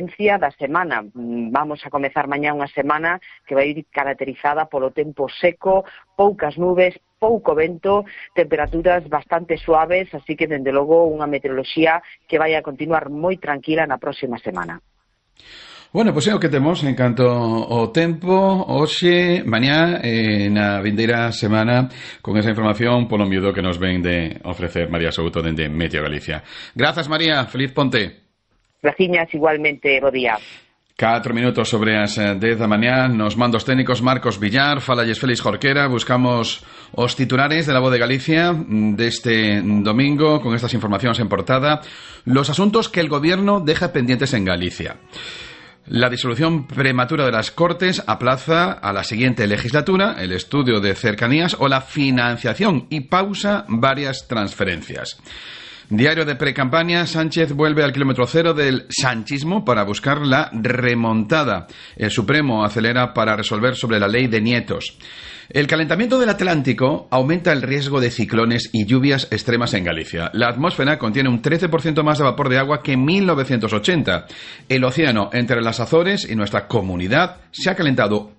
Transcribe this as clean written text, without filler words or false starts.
tendencia da semana. Vamos a comezar mañá unha semana que vai ir caracterizada polo tempo seco, poucas nubes, pouco vento, temperaturas bastante suaves, así que, dende logo, unha meteoroloxía que vai a continuar moi tranquila na próxima semana. Bueno, pois é o que temos en canto ao tempo hoxe, mañá, na vindeira semana, con esa información polo miúdo que nos ven de ofrecer María Souto dende Meteo Galicia. Grazas, María, feliz ponte. Graciñas, igualmente, bo día. 4 minutos sobre as 10 da mañá, nos mandos técnicos Marcos Villar, falalles Félix Jorquera, buscamos os titulares de la Voz de Galicia deste domingo con estas informacións en portada, los asuntos que el gobierno deja pendientes en Galicia. La disolución prematura de las Cortes aplaza a la siguiente legislatura el estudio de cercanías o la financiación y pausa varias transferencias. Diario de precampaña, Sánchez vuelve al kilómetro cero del sanchismo para buscar la remontada. El Supremo acelera para resolver sobre la ley de nietos. El calentamiento del Atlántico aumenta el riesgo de ciclones y lluvias extremas en Galicia. La atmósfera contiene un 13% más de vapor de agua que en 1980. El océano entre las Azores y nuestra comunidad se ha calentado